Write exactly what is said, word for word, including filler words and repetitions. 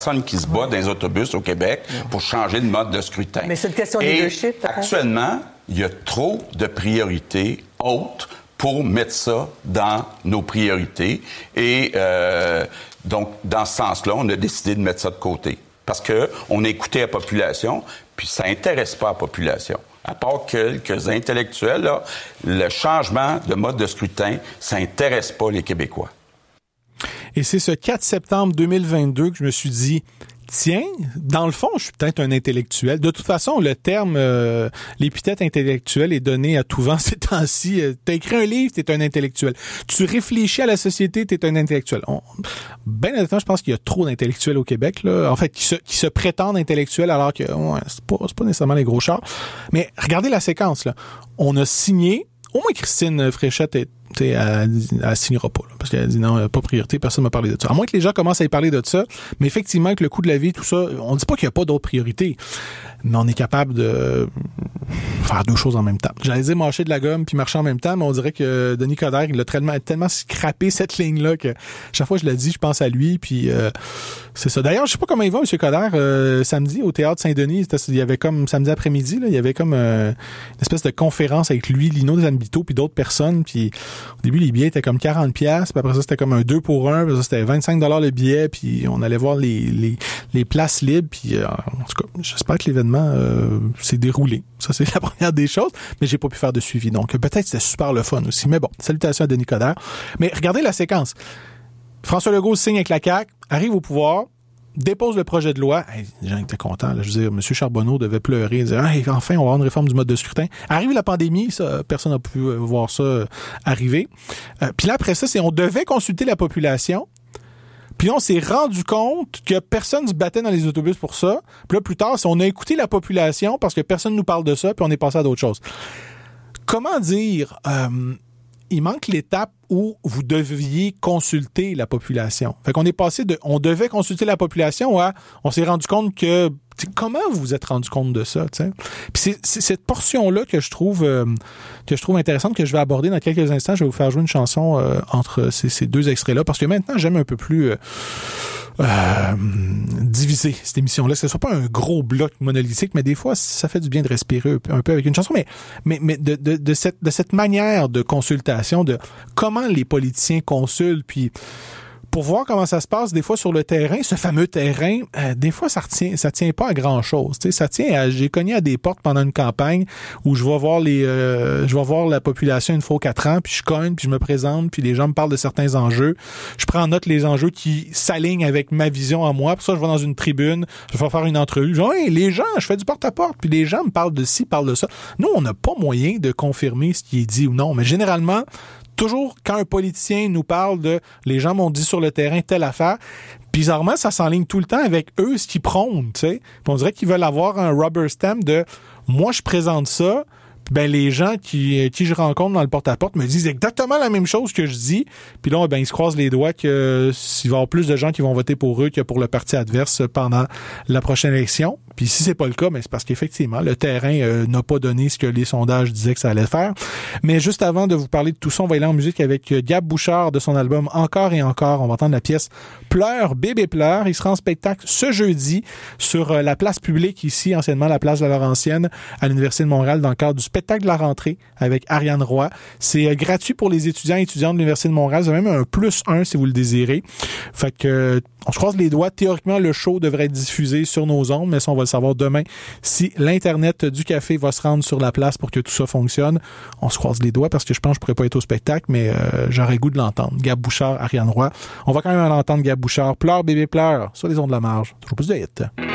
personne qui se bat dans les autobus au Québec pour changer de mode de scrutin. Mais c'est une question de Et leadership, peut-être? Actuellement, il y a trop de priorités hautes pour mettre ça dans nos priorités. Et euh, donc, dans ce sens-là, on a décidé de mettre ça de côté. Parce qu'on a écouté la population, puis ça n'intéresse pas la population. À part quelques intellectuels, là, le changement de mode de scrutin, ça n'intéresse pas les Québécois. Et c'est ce quatre septembre deux mille vingt-deux que je me suis dit, tiens, dans le fond, je suis peut-être un intellectuel. De toute façon, le terme, euh, l'épithète intellectuel est donné à tout vent ces temps-ci. T'as écrit un livre, t'es un intellectuel. Tu réfléchis à la société, t'es un intellectuel. On, ben honnêtement, je pense qu'il y a trop d'intellectuels au Québec, là. En fait, qui se, qui se prétendent intellectuels alors que ouais, c'est pas, c'est pas nécessairement les gros chars. Mais regardez la séquence, là. On a signé, au moins Christine Fréchette est elle, elle, elle signera pas, là, parce qu'elle a dit non, pas priorité, personne ne m'a parlé de ça. À moins que les gens commencent à y parler de ça, mais effectivement, avec le coût de la vie, tout ça, on dit pas qu'il n'y a pas d'autres priorités, mais on est capable de faire deux choses en même temps. J'allais dire mâcher de la gomme puis marcher en même temps, mais on dirait que Denis Coderre, il a tellement, tellement scrappé cette ligne-là que chaque fois que je le dis, je pense à lui, puis euh, c'est ça. D'ailleurs, je sais pas comment il va, M. Coderre, euh, samedi, au Théâtre Saint-Denis, il y avait comme, samedi après-midi, là, il y avait comme euh, une espèce de conférence avec lui, Lino Zambito, puis d'autres personnes, puis au début, les billets étaient comme quarante piastres, puis après ça, c'était comme un deux pour un, puis ça, c'était vingt-cinq dollars le billet, puis on allait voir les, les, les places libres, puis euh, en tout cas, j'espère que l'événement euh, s'est déroulé. Ça, c'est la première des choses, mais j'ai pas pu faire de suivi. Donc, peut-être c'était super le fun aussi. Mais bon, salutations à Denis Coderre. Mais regardez la séquence. François Legault signe avec la C A Q, arrive au pouvoir, dépose le projet de loi. Hey, les gens étaient contents. Là. Je veux dire, M. Charbonneau devait pleurer. Dire, hey, enfin, on va avoir une réforme du mode de scrutin. Arrive la pandémie, ça, personne n'a pu euh, voir ça euh, arriver. Euh, Puis là, après ça, c'est on devait consulter la population. Puis on s'est rendu compte que personne se battait dans les autobus pour ça. Puis là, plus tard, on a écouté la population parce que personne nous parle de ça, puis on est passé à d'autres choses. Comment dire... Euh, il manque l'étape où vous deviez consulter la population. Fait qu'on est passé de on devait consulter la population à on s'est rendu compte que comment vous vous êtes rendu compte de ça, tu sais. Puis c'est, c'est cette portion-là que je trouve euh, que je trouve intéressante, que je vais aborder dans quelques instants. Je vais vous faire jouer une chanson euh, entre ces, ces deux extraits-là, parce que maintenant j'aime un peu plus euh, euh, diviser cette émission-là, que ce soit pas un gros bloc monolithique, mais des fois ça fait du bien de respirer un peu avec une chanson, mais mais mais de de, de cette de cette manière de consultation, de comment les politiciens consultent, puis pour voir comment ça se passe des fois sur le terrain, ce fameux terrain, euh, des fois ça retient, ça tient pas à grand chose. Tu sais, ça tient à, j'ai cogné à des portes pendant une campagne où je vais voir les, euh, je vais voir la population une fois aux quatre ans, puis je cogne, puis je me présente, puis les gens me parlent de certains enjeux. Je prends en note les enjeux qui s'alignent avec ma vision à moi. Puis ça, je vais dans une tribune, je vais faire une entrevue. Je dis, hey, les gens, je fais du porte-à-porte, puis les gens me parlent de ci, parlent de ça. Nous, on n'a pas moyen de confirmer ce qui est dit ou non, mais généralement, toujours, quand un politicien nous parle de « les gens m'ont dit sur le terrain telle affaire », bizarrement, ça s'enligne tout le temps avec eux, ce qu'ils prônent, tu sais. On dirait qu'ils veulent avoir un rubber stamp de « moi, je présente ça », ben les gens qui qui je rencontre dans le porte-à-porte me disent exactement la même chose que je dis. Puis là, ben ils se croisent les doigts que s'il va y avoir plus de gens qui vont voter pour eux que pour le parti adverse pendant la prochaine élection. Puis si c'est pas le cas, ben c'est parce qu'effectivement, le terrain euh, n'a pas donné ce que les sondages disaient que ça allait faire. Mais juste avant de vous parler de tout ça, on va aller en musique avec Gab Bouchard de son album Encore et encore. On va entendre la pièce Pleure, bébé pleure. Il sera en spectacle ce jeudi sur euh, la place publique ici, anciennement la place de la Laurentienne, à l'Université de Montréal, dans le cadre du spectacle de la rentrée avec Ariane Roy. C'est euh, gratuit pour les étudiants et étudiantes de l'Université de Montréal. C'est même un plus un si vous le désirez. Fait que euh, on se croise les doigts. Théoriquement, le show devrait être diffusé sur nos ondes, mais ça, on va le savoir demain si l'Internet du café va se rendre sur la place pour que tout ça fonctionne. On se croise les doigts parce que je pense que je pourrais pas être au spectacle, mais euh, j'aurais le goût de l'entendre. Gab Bouchard, Ariane Roy. On va quand même l'entendre, Gab Bouchard. Pleure, bébé, pleure, sur les ondes de la marge. Toujours plus de hits.